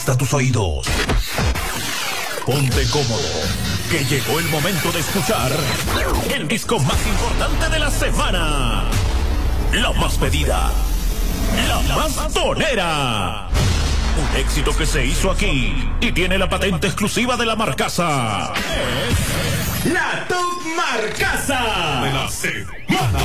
hasta tus oídos. Ponte cómodo, que llegó el momento de escuchar el disco más importante de la semana. La más pedida, la más tonera. Un éxito que se hizo aquí y tiene la patente exclusiva de la Marcasa. Es la Top Marcasa de la semana.